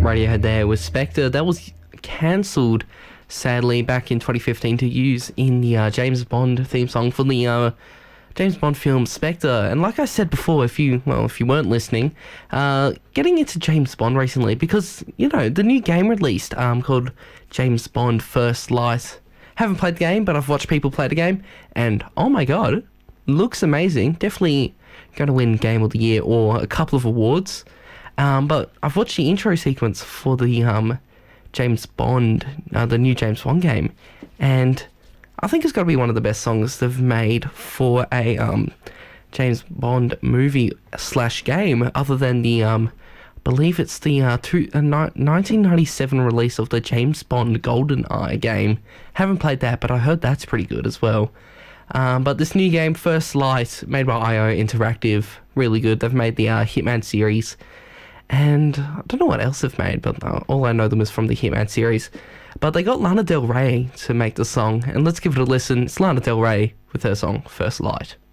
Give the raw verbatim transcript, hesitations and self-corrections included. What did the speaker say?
Radiohead there with Spectre. That was cancelled, sadly, back in twenty fifteen to use in the uh, James Bond theme song for the uh, James Bond film Spectre. And like I said before, if you, well, if you weren't listening, uh, getting into James Bond recently because, you know, the new game released um, called James Bond First Light. Haven't played the game, but I've watched people play the game, and oh my god, looks amazing. Definitely going to win Game of the Year or a couple of awards. Um, but I've watched the intro sequence for the um, James Bond, uh, the new James Bond game, and I think it's got to be one of the best songs they've made for a um, James Bond movie slash game, other than the, um, I believe it's the uh, two, uh, ni- nineteen ninety-seven release of the James Bond GoldenEye game. Haven't played that, but I heard that's pretty good as well. Um, but this new game, First Light, made by I O Interactive, really good. They've made the uh, Hitman series, and I don't know what else they've made, but uh, all I know them is from the Hitman series. But they got Lana Del Rey to make the song, and let's give it a listen. It's Lana Del Rey with her song, First Light.